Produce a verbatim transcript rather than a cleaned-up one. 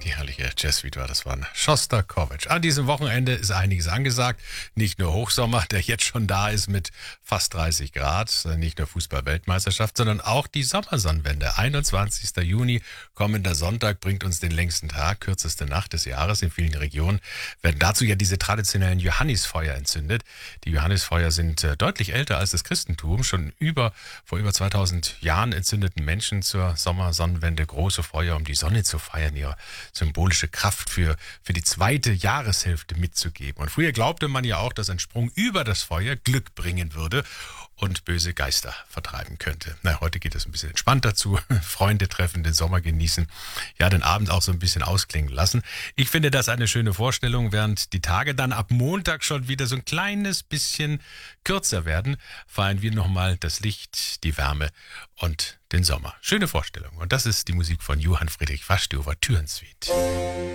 Die herrliche Jazzsuite war das von Schostakowitsch. An diesem Wochenende ist einiges angesagt. Nicht nur Hochsommer, der jetzt schon da ist mit fast dreißig Grad, nicht nur Fußball-Weltmeisterschaft, sondern auch die Sommersonnenwende. einundzwanzigster Juni, kommender Sonntag, bringt uns den längsten Tag, kürzeste Nacht des Jahres. In vielen Regionen werden dazu ja diese traditionellen Johannisfeuer entzündet. Die Johannisfeuer sind äh, deutlich älter als das Christentum. Schon über, vor über zweitausend Jahren entzündeten Menschen zur Sommersonnenwende große Feuer, um die Sonne zu feiern, ihre symbolische Kraft für, für die zweite Jahreshälfte mitzugeben. Und früher glaubte man ja auch, dass ein Sprung über das Feuer Glück bringen würde und böse Geister vertreiben könnte. Na, heute geht es ein bisschen entspannter zu. Freunde treffen, den Sommer genießen, ja, den Abend auch so ein bisschen ausklingen lassen. Ich finde das eine schöne Vorstellung, während die Tage dann ab Montag schon wieder so ein kleines bisschen kürzer werden, feiern wir nochmal das Licht, die Wärme und den Sommer. Schöne Vorstellung. Und das ist die Musik von Johann Friedrich Fasch, die Ouvertürensuite.